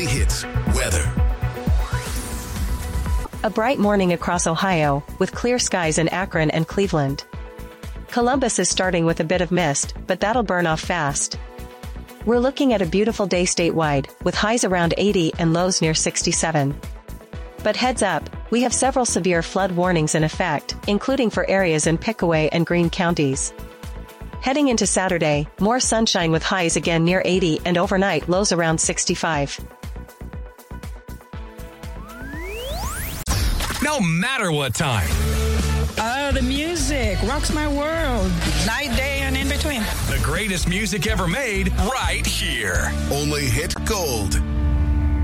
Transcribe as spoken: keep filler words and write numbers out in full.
Only Hits weather. A bright morning across Ohio, with clear skies in Akron and Cleveland. Columbus is starting with a bit of mist, but that'll burn off fast. We're looking at a beautiful day statewide, with highs around eighty and lows near sixty-seven. But heads up, we have several severe flood warnings in effect, including for areas in Pickaway and Greene counties. Heading into Saturday, more sunshine with highs again near eighty and overnight lows around sixty-five. No matter what time. Oh, the music rocks my world. Night, day, and in between. The greatest music ever made right here. Only Hit Gold.